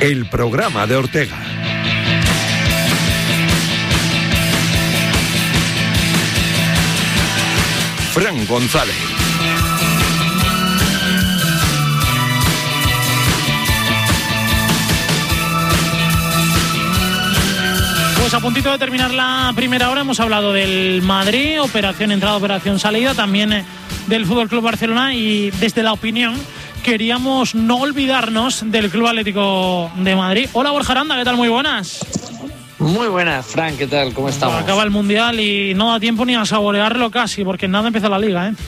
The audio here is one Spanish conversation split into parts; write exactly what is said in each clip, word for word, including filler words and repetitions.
el programa de Ortega. Fran González. Pues a puntito de terminar la primera hora hemos hablado del Madrid, operación entrada, operación salida, también del Fútbol Club Barcelona, y desde la opinión queríamos no olvidarnos del Club Atlético de Madrid. Hola Borja Aranda, ¿qué tal? Muy buenas. Muy buenas, Fran, ¿qué tal? ¿Cómo estamos? Pues acaba el Mundial y no da tiempo ni a saborearlo casi, porque nada empieza la Liga, ¿eh?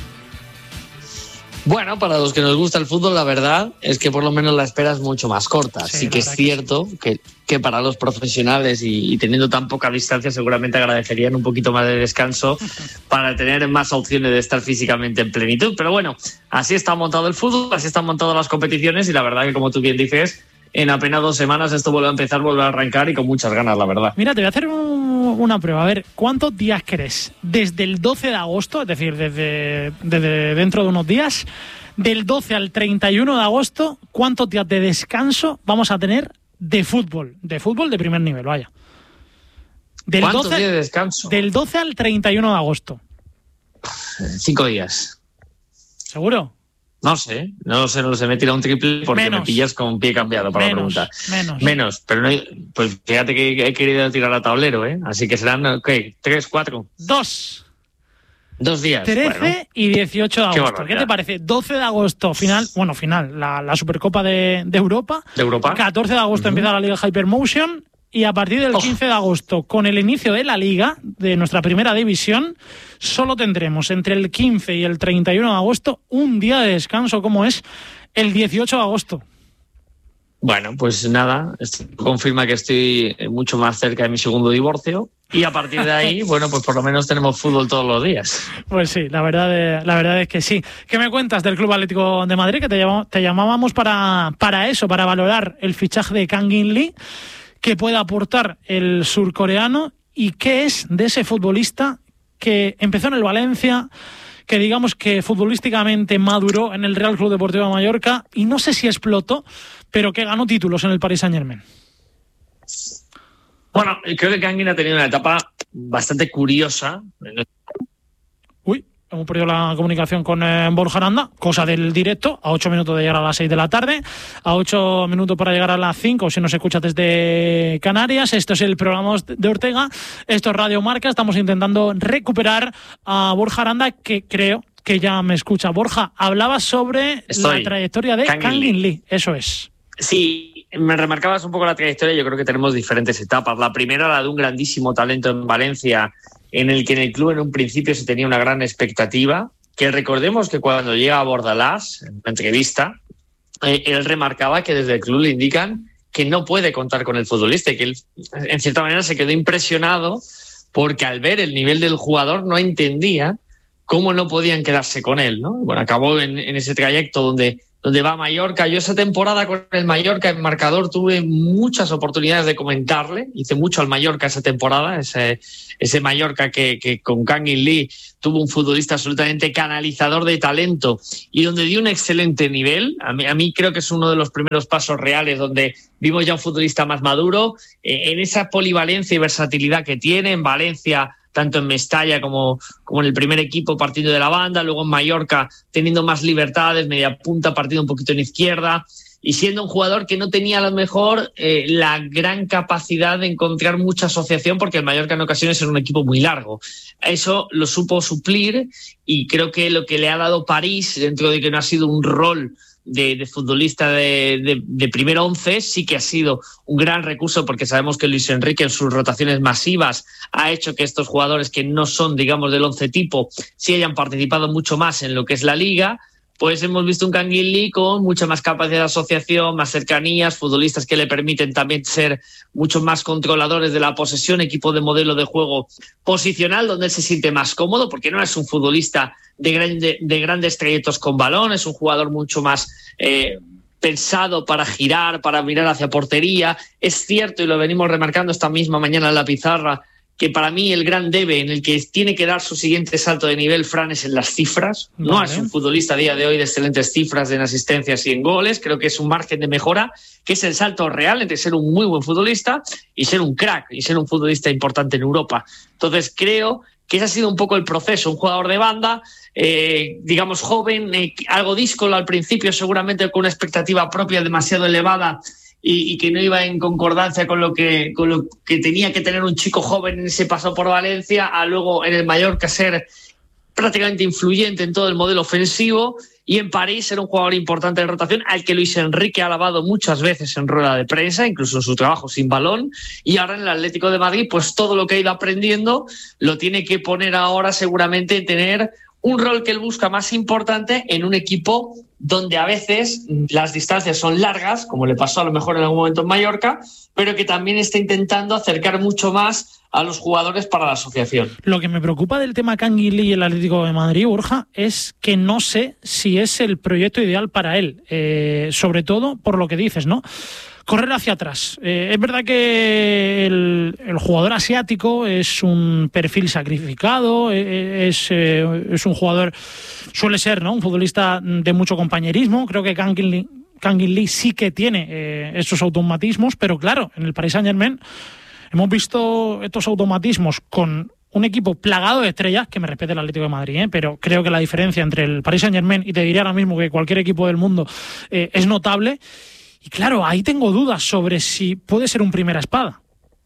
Bueno, para los que nos gusta el fútbol, la verdad es que por lo menos la espera es mucho más corta. Sí, sí que es cierto que, que para los profesionales y, y teniendo tan poca distancia seguramente agradecerían un poquito más de descanso para tener más opciones de estar físicamente en plenitud. Pero bueno, así está montado el fútbol, así están montadas las competiciones y la verdad que, como tú bien dices, en apenas dos semanas esto vuelve a empezar, vuelve a arrancar y con muchas ganas, la verdad. Mira, te voy a hacer un, una prueba. A ver, ¿cuántos días crees? Desde el doce de agosto, es decir, desde, desde dentro de unos días, del doce al treinta y uno de agosto, ¿cuántos días de descanso vamos a tener de fútbol? De fútbol de primer nivel, vaya. Del ¿Cuántos doce, días de descanso? Del doce al treinta y uno de agosto. Cinco días. ¿Seguro? No sé, no sé, no sé, me he tirado un triple porque menos. Me pillas con pie cambiado para menos, la pregunta. Menos. Menos, pero no hay, pues fíjate que he querido tirar a tablero, ¿eh? Así que serán, ¿qué? ¿Tres, cuatro? Dos. Dos días. trece bueno. Y dieciocho de agosto. ¿Qué, ¿Qué te parece? doce de agosto, final, bueno, final, la, la Supercopa de, de Europa. ¿De Europa? catorce de agosto uh-huh. Empieza la Liga Hypermotion. Y a partir del oh. quince de agosto, con el inicio de la Liga, de nuestra primera división, solo tendremos entre el quince y el treinta y uno de agosto un día de descanso, como es el dieciocho de agosto. Bueno, pues nada, esto confirma que estoy mucho más cerca de mi segundo divorcio y a partir de ahí, bueno, pues por lo menos tenemos fútbol todos los días. Pues sí, la verdad, de, la verdad es que sí. ¿Qué me cuentas del Club Atlético de Madrid? Que te, llamamos, te llamábamos para, para eso, para valorar el fichaje de Kang-in Lee, qué puede aportar el surcoreano y qué es de ese futbolista que empezó en el Valencia, que digamos que futbolísticamente maduró en el Real Club Deportivo de Mallorca y no sé si explotó, pero que ganó títulos en el Paris Saint-Germain. Bueno, creo que Kang-in ha tenido una etapa bastante curiosa. Uy, hemos perdido la comunicación con eh, Borja Aranda, cosa del directo, a ocho minutos de llegar a las seis de la tarde, a ocho minutos para llegar a las cinco, si nos escuchas desde Canarias. Esto es el programa de Ortega, esto es Radio Marca, estamos intentando recuperar a Borja Aranda, que creo que ya me escucha. Borja, hablaba sobre Estoy. la trayectoria de Kang-in Lee, eso es. Sí, me remarcabas un poco la trayectoria. Yo creo que tenemos diferentes etapas. La primera, la de un grandísimo talento en Valencia, en el que en el club en un principio se tenía una gran expectativa, que recordemos que cuando llega a Bordalás, en una entrevista, eh, él remarcaba que desde el club le indican que no puede contar con el futbolista y que él, en cierta manera, se quedó impresionado porque al ver el nivel del jugador no entendía cómo no podían quedarse con él, ¿no? Bueno, acabó en, en ese trayecto donde donde va a Mallorca. Yo esa temporada con el Mallorca en marcador tuve muchas oportunidades de comentarle, hice mucho al Mallorca esa temporada, ese, ese Mallorca que, que con Kang-in Lee tuvo un futbolista absolutamente canalizador de talento y donde dio un excelente nivel. A mí, a mí creo que es uno de los primeros pasos reales donde vimos ya un futbolista más maduro, eh, en esa polivalencia y versatilidad que tiene en Valencia, tanto en Mestalla como, como en el primer equipo partiendo de la banda, luego en Mallorca teniendo más libertades, media punta partiendo un poquito en izquierda y siendo un jugador que no tenía a lo mejor eh, la gran capacidad de encontrar mucha asociación porque el Mallorca en ocasiones era un equipo muy largo. Eso lo supo suplir y creo que lo que le ha dado París, dentro de que no ha sido un rol De, de futbolista de, de, de primer once, sí que ha sido un gran recurso porque sabemos que Luis Enrique en sus rotaciones masivas ha hecho que estos jugadores que no son, digamos, del once tipo sí hayan participado mucho más en lo que es la liga. Pues hemos visto un Kang-in Lee con mucha más capacidad de asociación, más cercanías, futbolistas que le permiten también ser mucho más controladores de la posesión, equipo de modelo de juego posicional donde él se siente más cómodo porque no es un futbolista de, grande, de grandes trayectos con balón, es un jugador mucho más eh, pensado para girar, para mirar hacia portería. Es cierto, y lo venimos remarcando esta misma mañana en la pizarra, que para mí el gran debe en el que tiene que dar su siguiente salto de nivel, Fran, es en las cifras. Vale. No es un futbolista a día de hoy de excelentes cifras en asistencias y en goles. Creo que es un margen de mejora, que es el salto real entre ser un muy buen futbolista y ser un crack, y ser un futbolista importante en Europa. Entonces creo que ese ha sido un poco el proceso. Un jugador de banda, eh, digamos joven, eh, algo díscolo al principio, seguramente con una expectativa propia demasiado elevada, Y, y que no iba en concordancia con lo que con lo que tenía que tener un chico joven en ese paso por Valencia, a luego en el Mallorca ser prácticamente influyente en todo el modelo ofensivo, y en París ser un jugador importante de rotación, al que Luis Enrique ha alabado muchas veces en rueda de prensa, incluso en su trabajo sin balón, y ahora en el Atlético de Madrid, pues todo lo que ha ido aprendiendo lo tiene que poner ahora seguramente en tener un rol que él busca más importante en un equipo donde a veces las distancias son largas, como le pasó a lo mejor en algún momento en Mallorca, pero que también está intentando acercar mucho más a los jugadores para la asociación. Lo que me preocupa del tema Canguilí y el Atlético de Madrid, Borja, es que no sé si es el proyecto ideal para él, eh, sobre todo por lo que dices, ¿no? Correr hacia atrás. Eh, es verdad que el, el jugador asiático es un perfil sacrificado, eh, es, eh, es un jugador, suele ser, ¿no?, un futbolista de mucho compañerismo. Creo que Kangin Lee sí que tiene eh, esos automatismos, pero claro, en el Paris Saint-Germain hemos visto estos automatismos con un equipo plagado de estrellas, que me respete el Atlético de Madrid, ¿eh? Pero creo que la diferencia entre el Paris Saint-Germain y te diría ahora mismo que cualquier equipo del mundo eh, es notable. Y claro, ahí tengo dudas sobre si puede ser un primera espada.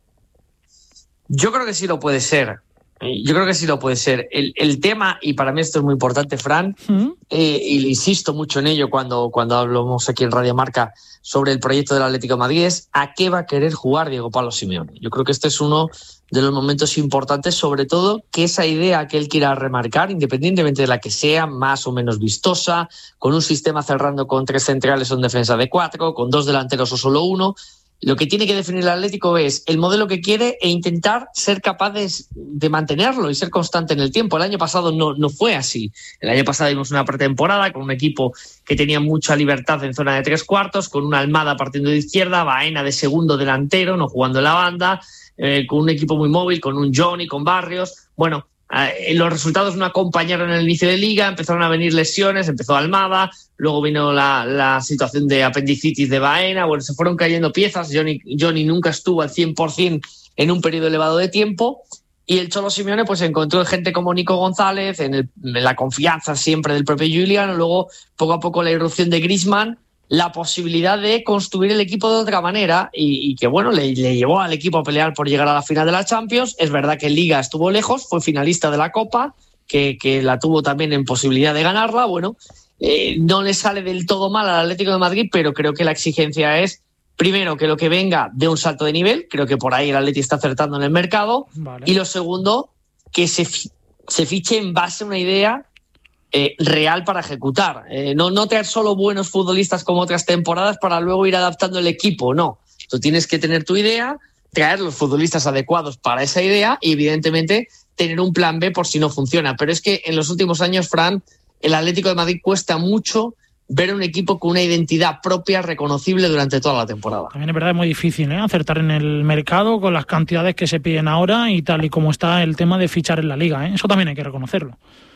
Yo creo que sí lo puede ser. Yo creo que sí lo puede ser. El, el tema, y para mí esto es muy importante, Fran, ¿Mm? eh, y le insisto mucho en ello cuando, cuando hablamos aquí en Radio Marca sobre el proyecto del Atlético de Madrid, es a qué va a querer jugar Diego Pablo Simeone. Yo creo que este es uno de los momentos importantes, sobre todo que esa idea que él quiera remarcar, independientemente de la que sea, más o menos vistosa, con un sistema cerrando con tres centrales o en defensa de cuatro, con dos delanteros o solo uno, lo que tiene que definir el Atlético es el modelo que quiere e intentar ser capaz de, de mantenerlo y ser constante en el tiempo. El año pasado no, no fue así. El año pasado vimos una pretemporada con un equipo que tenía mucha libertad en zona de tres cuartos, con una Almada partiendo de izquierda, Baena de segundo delantero, no jugando en la banda, eh, con un equipo muy móvil, con un Johnny, con Barrios. Bueno, eh, los resultados no acompañaron en el inicio de liga, empezaron a venir lesiones, empezó Almada, luego vino la, la situación de apendicitis de Baena, bueno, se fueron cayendo piezas. Johnny, Johnny nunca estuvo al cien por ciento en un periodo elevado de tiempo, y el Cholo Simeone pues encontró gente como Nico González, en, el, en la confianza siempre del propio Julián, luego poco a poco la irrupción de Griezmann, la posibilidad de construir el equipo de otra manera, y, y que bueno, le, le llevó al equipo a pelear por llegar a la final de la Champions. Es verdad que en Liga estuvo lejos, fue finalista de la Copa, que, que la tuvo también en posibilidad de ganarla. Bueno, eh, no le sale del todo mal al Atlético de Madrid, pero creo que la exigencia es, primero, que lo que venga dé un salto de nivel. Creo que por ahí el Atleti está acertando en el mercado. Vale. Y lo segundo, que se, se fiche en base a una idea Eh, real para ejecutar, eh, no, no traer solo buenos futbolistas como otras temporadas para luego ir adaptando el equipo. No, tú tienes que tener tu idea, traer los futbolistas adecuados para esa idea y evidentemente tener un plan B por si no funciona. Pero es que en los últimos años, Fran, el Atlético de Madrid cuesta mucho ver un equipo con una identidad propia reconocible durante toda la temporada. También es verdad, es muy difícil, ¿eh?, acertar en el mercado con las cantidades que se piden ahora y tal y como está el tema de fichar en la Liga, ¿eh? Eso también hay que reconocerlo.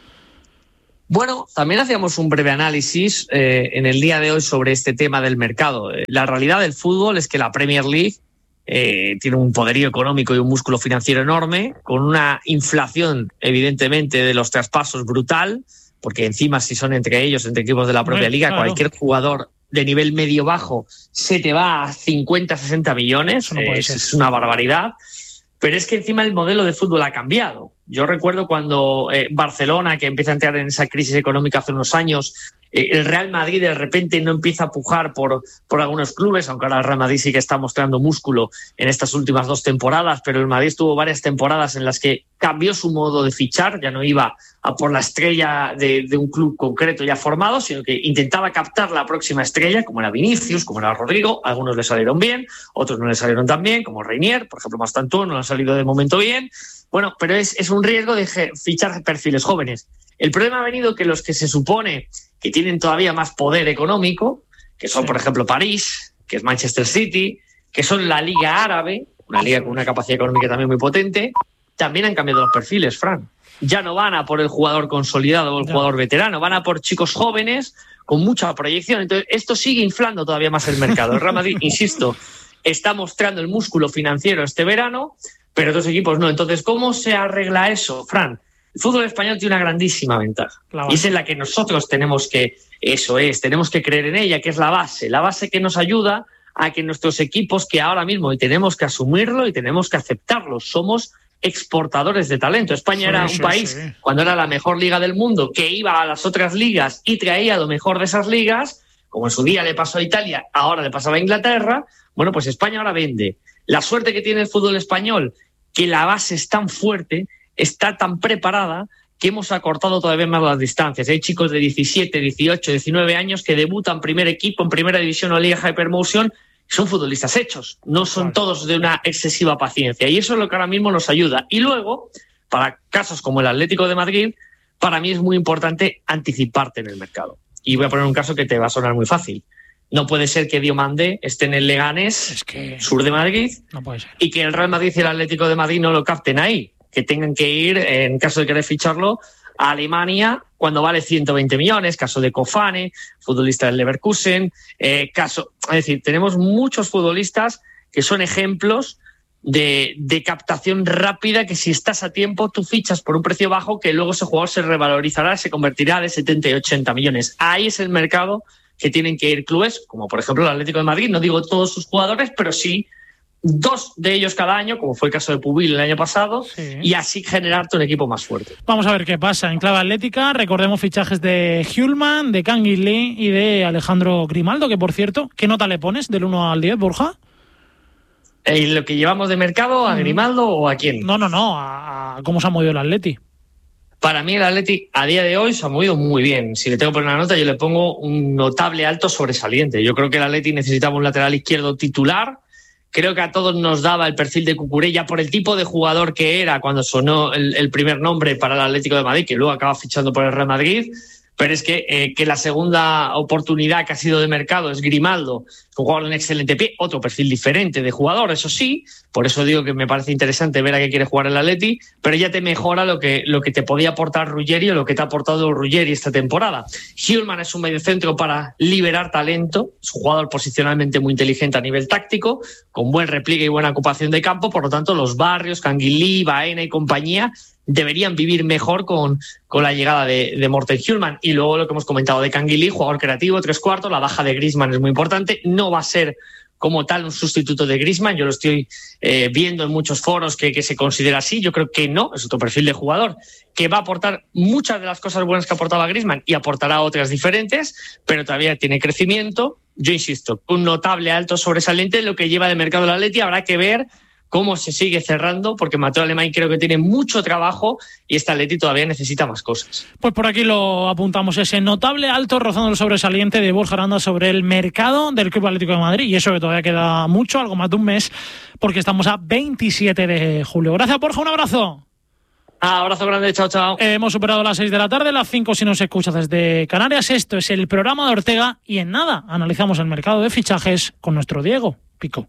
Bueno, también hacíamos un breve análisis eh, en el día de hoy sobre este tema del mercado. La realidad del fútbol es que la Premier League eh, tiene un poderío económico y un músculo financiero enorme, con una inflación evidentemente de los traspasos brutal, porque encima si son entre ellos, entre equipos de la propia liga, claro, cualquier jugador de nivel medio-bajo se te va a cincuenta, sesenta millones, Eso no puede eh, ser. Es una barbaridad. Pero es que encima el modelo de fútbol ha cambiado. Yo recuerdo cuando eh, Barcelona, que empieza a entrar en esa crisis económica hace unos años, eh, el Real Madrid de repente no empieza a pujar por, por algunos clubes, aunque ahora el Real Madrid sí que está mostrando músculo en estas últimas dos temporadas, pero el Madrid tuvo varias temporadas en las que cambió su modo de fichar, ya no iba a por la estrella de, de un club concreto ya formado, sino que intentaba captar la próxima estrella, como era Vinicius, como era Rodrigo. Algunos le salieron bien, otros no le salieron tan bien, como Reinier, por ejemplo, Mastantón no le ha salido de momento bien. Bueno, pero es, es un riesgo de fichar perfiles jóvenes. El problema ha venido que los que se supone que tienen todavía más poder económico, que son, por ejemplo, París, que es Manchester City, que son la Liga Árabe, una liga con una capacidad económica también muy potente, también han cambiado los perfiles, Fran. Ya no van a por el jugador consolidado o el no. jugador veterano, van a por chicos jóvenes con mucha proyección. Entonces, esto sigue inflando todavía más el mercado. El Real Madrid, insisto, está mostrando el músculo financiero este verano, pero otros equipos no. Entonces, ¿cómo se arregla eso, Fran? El fútbol español tiene una grandísima ventaja. Y es en la que nosotros tenemos que, eso es, tenemos que creer en ella, que es la base. La base que nos ayuda a que nuestros equipos, que ahora mismo, y tenemos que asumirlo y tenemos que aceptarlo, somos exportadores de talento. España sí, era un sí, país, sí. cuando era la mejor liga del mundo, que iba a las otras ligas y traía lo mejor de esas ligas, como en su día le pasó a Italia, ahora le pasaba a Inglaterra. Bueno, pues España ahora vende. La suerte que tiene el fútbol español, que la base es tan fuerte, está tan preparada, que hemos acortado todavía más las distancias. Hay chicos de diecisiete, dieciocho, diecinueve años que debutan primer equipo en primera división o Liga Hypermotion, son futbolistas hechos, no son todos de una excesiva paciencia. Y eso es lo que ahora mismo nos ayuda. Y luego, para casos como el Atlético de Madrid, para mí es muy importante anticiparte en el mercado. Y voy a poner un caso que te va a sonar muy fácil. No puede ser que Diomandé esté en el Leganés, es que sur de Madrid, no puede ser. Y que el Real Madrid y el Atlético de Madrid no lo capten ahí, que tengan que ir, en caso de querer ficharlo, a Alemania cuando vale ciento veinte millones, caso de Kofane, futbolista del Leverkusen, eh, caso, es decir, tenemos muchos futbolistas que son ejemplos de, de captación rápida, que si estás a tiempo tú fichas por un precio bajo, que luego ese jugador se revalorizará, se convertirá de setenta y ochenta millones. Ahí es el mercado que tienen que ir clubes, como por ejemplo el Atlético de Madrid, no digo todos sus jugadores, pero sí dos de ellos cada año, como fue el caso de Pubil el año pasado, sí. Y así generarte un equipo más fuerte. Vamos a ver qué pasa en clave atlética. Recordemos fichajes de Hjulman, de Kangin Lee y de Alejandro Grimaldo, que por cierto, ¿qué nota le pones del uno al diez, Borja? ¿Y lo que llevamos de mercado, a Grimaldo o a quién? No, no, no, a, a cómo se ha movido el Atleti. Para mí el Atleti a día de hoy se ha movido muy bien. Si le tengo que poner una nota, yo le pongo un notable alto sobresaliente. Yo creo que el Atleti necesitaba un lateral izquierdo titular. Creo que a todos nos daba el perfil de Cucurella por el tipo de jugador que era cuando sonó el, el primer nombre para el Atlético de Madrid, que luego acaba fichando por el Real Madrid. Pero es que, eh, que la segunda oportunidad que ha sido de mercado es Grimaldo, un jugador de un excelente pie, otro perfil diferente de jugador, eso sí. Por eso digo que me parece interesante ver a qué quiere jugar el Atleti, pero ya te mejora lo que, lo que te podía aportar Ruggeri o lo que te ha aportado Ruggeri esta temporada. Hjulman es un mediocentro para liberar talento, es un jugador posicionalmente muy inteligente a nivel táctico, con buen repliegue y buena ocupación de campo, por lo tanto los Barrios, Kangin Lee, Baena y compañía deberían vivir mejor con, con la llegada de, de Morten Hjulman. Y luego lo que hemos comentado de Kangin Lee, jugador creativo, tres cuartos, la baja de Griezmann es muy importante, no va a ser como tal un sustituto de Griezmann, yo lo estoy eh, viendo en muchos foros que, que se considera así, yo creo que no, es otro perfil de jugador que va a aportar muchas de las cosas buenas que aportaba Griezmann y aportará otras diferentes, pero todavía tiene crecimiento. Yo insisto, un notable alto sobresaliente, lo que lleva de mercado el Atleti, habrá que ver cómo se sigue cerrando, porque Mateo Alemán creo que tiene mucho trabajo y este Atleti todavía necesita más cosas. Pues por aquí lo apuntamos, ese notable alto rozando el sobresaliente de Borja Aranda sobre el mercado del Club Atlético de Madrid, y eso que todavía queda mucho, algo más de un mes, porque estamos a veintisiete de julio. Gracias, Borja, un abrazo. Ah, abrazo grande, chao, chao. Eh, hemos superado las seis de la tarde, las cinco si nos escuchas desde Canarias. Esto es el programa de Ortega y en nada analizamos el mercado de fichajes con nuestro Diego Pico.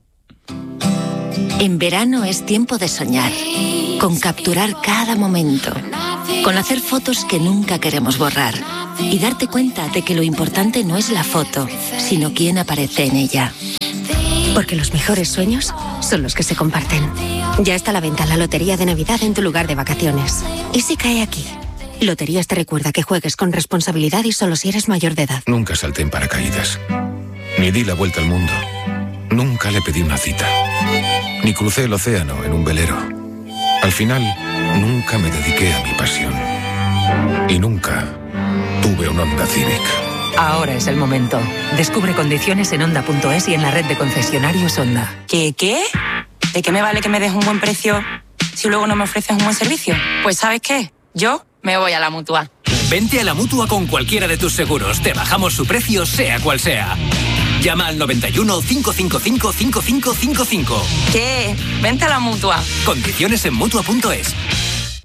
En verano es tiempo de soñar, con capturar cada momento, con hacer fotos que nunca queremos borrar y darte cuenta de que lo importante no es la foto, sino quién aparece en ella. Porque los mejores sueños son los que se comparten. Ya está a la venta la Lotería de Navidad en tu lugar de vacaciones. ¿Y si cae aquí? Loterías te recuerda que juegues con responsabilidad y solo si eres mayor de edad. Nunca salté en paracaídas, ni di la vuelta al mundo, nunca le pedí una cita, ni crucé el océano en un velero. Al final, nunca me dediqué a mi pasión. Y nunca tuve un Honda Civic. Ahora es el momento. Descubre condiciones en Honda punto es y en la red de concesionarios Honda. ¿Qué, qué? ¿De qué me vale que me des un buen precio si luego no me ofreces un buen servicio? Pues ¿sabes qué? Yo me voy a la Mutua. Vente a la Mutua con cualquiera de tus seguros. Te bajamos su precio, sea cual sea. Llama al noventa y uno, cinco cinco cinco, cinco cinco cinco cinco. ¿Qué? Vente a la Mutua. Condiciones en Mutua punto es.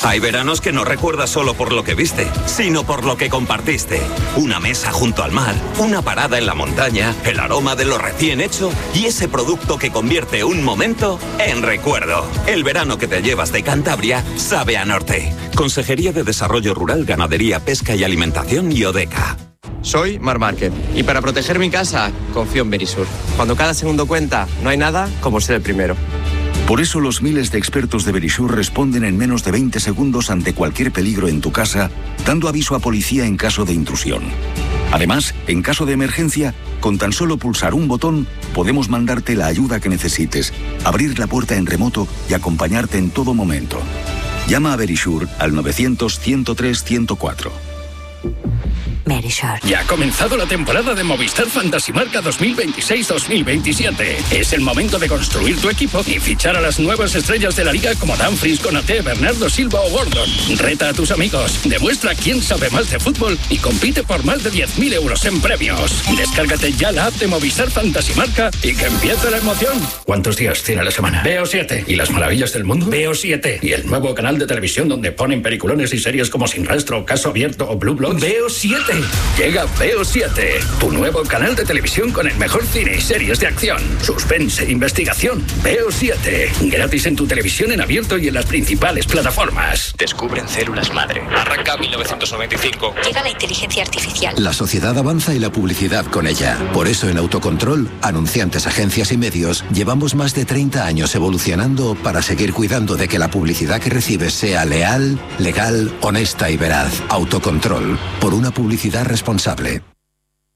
Hay veranos que no recuerdas solo por lo que viste, sino por lo que compartiste. Una mesa junto al mar, una parada en la montaña, el aroma de lo recién hecho y ese producto que convierte un momento en recuerdo. El verano que te llevas de Cantabria sabe a norte. Consejería de Desarrollo Rural, Ganadería, Pesca y Alimentación y Odeca. Soy Mar Márquez y para proteger mi casa confío en Verisur. Cuando cada segundo cuenta, no hay nada como ser el primero. Por eso los miles de expertos de Verisur responden en menos de veinte segundos ante cualquier peligro en tu casa, dando aviso a policía en caso de intrusión. Además, en caso de emergencia, con tan solo pulsar un botón, podemos mandarte la ayuda que necesites, abrir la puerta en remoto y acompañarte en todo momento. Llama a Verisur al novecientos, ciento tres, ciento cuatro. Verisur. Ya ha comenzado la temporada de Movistar Fantasy Marca dos mil veintiséis dos mil veintisiete. Es el momento de construir tu equipo y fichar a las nuevas estrellas de la liga como Dumfries, Konaté, Bernardo Silva o Gordon. Reta a tus amigos, demuestra quién sabe más de fútbol y compite por más de diez mil euros en premios. Descárgate ya la app de Movistar Fantasy Marca y que empiece la emoción. ¿Cuántos días tiene la semana? Veo siete. ¿Y las maravillas del mundo? Veo siete. ¿Y el nuevo canal de televisión donde ponen peliculones y series como Sin Rastro, Caso Abierto o Blue Bloods? Veo siete. Llega Veo siete, tu nuevo canal de televisión con el mejor cine y series de acción, suspense e investigación. Veo siete, gratis en tu televisión en abierto y en las principales plataformas. Descubren células madre. Arranca mil novecientos noventa y cinco. Llega la inteligencia artificial. La sociedad avanza y la publicidad con ella. Por eso en Autocontrol, anunciantes, agencias y medios, llevamos más de treinta años evolucionando para seguir cuidando de que la publicidad que recibes sea leal, legal, honesta y veraz. Autocontrol, por una publicidad responsable.